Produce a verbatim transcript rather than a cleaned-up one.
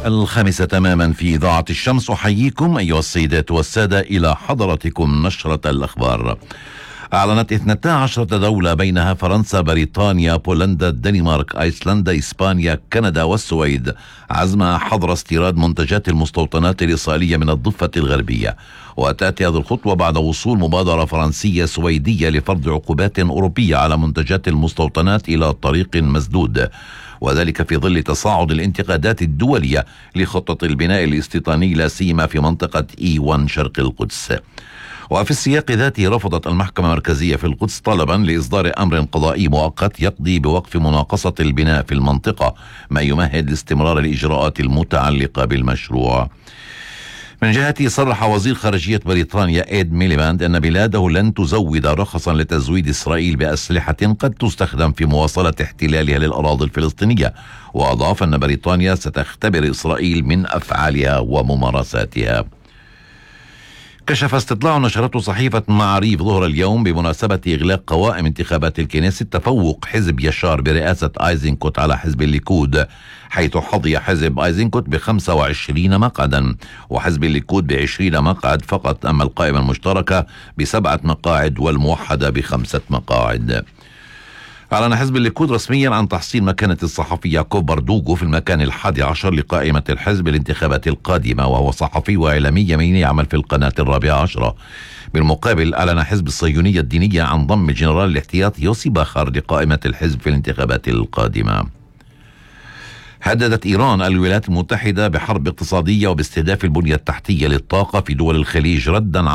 الخامسة تماما في إذاعة الشمس. أحييكم أيها السيدات والسادة إلى حضرتكم نشرة الأخبار. أعلنت اثنتا عشرة دولة بينها فرنسا، بريطانيا، بولندا، الدنمارك، أيسلندا، إسبانيا، كندا والسويد عزم حظر استيراد منتجات المستوطنات الإسرائيلية من الضفة الغربية. وتأتي هذه الخطوة بعد وصول مبادرة فرنسية سويدية لفرض عقوبات أوروبية على منتجات المستوطنات إلى طريق مسدود، وذلك في ظل تصاعد الانتقادات الدولية لخطة البناء الاستيطاني لا سيما في منطقة إي واحد شرق القدس. وفي السياق ذاته رفضت المحكمة المركزية في القدس طلبا لإصدار أمر قضائي مؤقت يقضي بوقف مناقصة البناء في المنطقة، ما يمهد لاستمرار الإجراءات المتعلقة بالمشروع. من جهته صرح وزير خارجية بريطانيا إيد ميليباند أن بلاده لن تزود رخصا لتزويد إسرائيل بأسلحة قد تستخدم في مواصلة احتلالها للأراضي الفلسطينية، وأضاف أن بريطانيا ستختبر إسرائيل من أفعالها وممارساتها. كشف استطلاع نشرته صحيفة معاريف ظهر اليوم بمناسبة إغلاق قوائم انتخابات الكنيست تفوق حزب يشار برئاسة آيزنكوت على حزب الليكود، حيث حظي حزب آيزنكوت بخمسة وعشرين مقعدا وحزب الليكود بعشرين مقعد فقط، أما القائمة المشتركة بسبعة مقاعد والموحدة بخمسة مقاعد. أعلن حزب الليكود رسميا عن تحصيل مكانة الصحفي يعقوب بردوغو في المكان الحادي عشر لقائمة الحزب الانتخابات القادمة، وهو صحفي وإعلامي يميني يعمل في القناة الرابعة عشرة. بالمقابل أعلن حزب الصهيونية الدينية عن ضم جنرال الاحتياط يوسي باخر لقائمة الحزب في الانتخابات القادمة. هددت إيران الولايات المتحدة بحرب اقتصادية وباستهداف البنية التحتية للطاقة في دول الخليج ردا